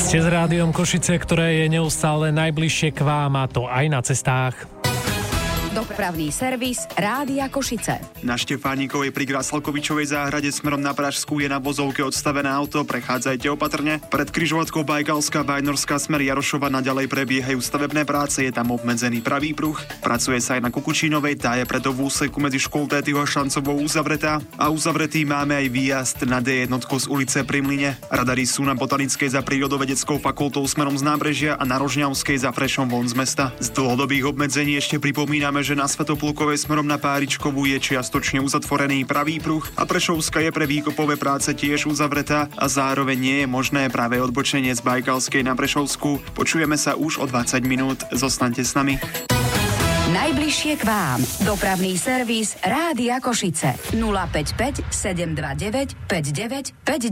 Ste s Rádiom Košice, ktoré je neustále najbližšie k vám, a to aj na cestách. Dopravný servis Rádia Košice. Na Štefánikovej pri Graslkovičovej záhrade smerom na Pražskú je na vozovke odstavené auto, prechádzajte opatrne. Pred križovatkou Bajkalská Bajnorská smer Jarošova naďalej prebiehajú stavebné práce, je tam obmedzený pravý pruh. Pracuje sa aj na Kukučínovej, tá je preto v úseku medzi Školtétyho a Šancovou uzavretá. A uzavretý máme aj výjazd na D1 z ulice Pri Mlyne. Radary sú na Botanickej za prírodovedeckou fakultou smerom z Nábrežia a na Rožňavskej za Prešom von z mesta. Z dlhodobých obmedzení ešte pripomíname, že na Svätoplukovej smerom na Páričkovú je čiastočne uzatvorený pravý pruh a Prešovská je pre výkopové práce tiež uzavretá a zároveň nie je možné práve odbočenie z Bajkalskej na Prešovskú. Počujeme sa už o 20 minút. Zostaňte s nami. Najbližšie k vám. Dopravný servis Rádia Košice. 055 729 5959.